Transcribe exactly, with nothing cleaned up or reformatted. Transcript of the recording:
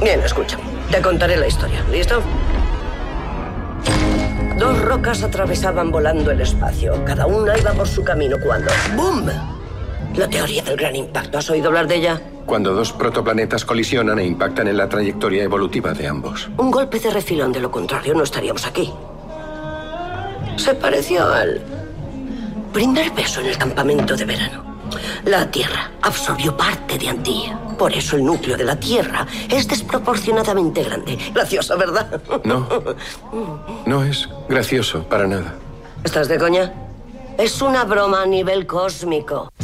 Bien, escucha. Te contaré la historia. ¿Listo? Dos rocas atravesaban volando el espacio. Cada una iba por su camino cuando... ¡Bum! La teoría del gran impacto. ¿Has oído hablar de ella? Cuando dos protoplanetas colisionan e impactan en la trayectoria evolutiva de ambos. Un golpe de refilón, de lo contrario no estaríamos aquí. Se pareció al primer beso en el campamento de verano. La Tierra absorbió parte de Antía. Por eso el núcleo de la Tierra es desproporcionadamente grande. Gracioso, ¿verdad? No, no es gracioso para nada. ¿Estás de coña? Es una broma a nivel cósmico.